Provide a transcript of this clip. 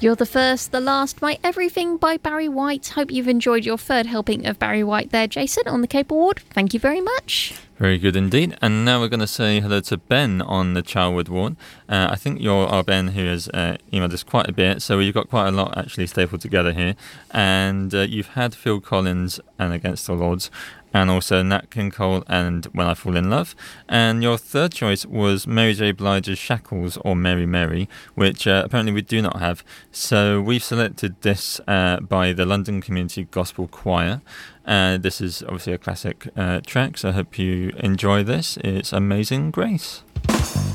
You're the First, the Last, My Everything by Barry White. Hope you've enjoyed your third helping of Barry White there, Jason, on the Cape Award. Thank you very much. Very good indeed. And now we're going to say hello to Ben on the Charwood Ward. I think you're our Ben who has emailed us quite a bit, so you've got quite a lot actually stapled together here. And you've had Phil Collins and Against All Odds, and also Nat King Cole and When I Fall in Love. And your third choice was Mary J. Blige's Shackles or Mary Mary, which apparently we do not have. So we've selected this by the London Community Gospel Choir. This is obviously a classic track, so I hope you enjoy this. It's Amazing Grace.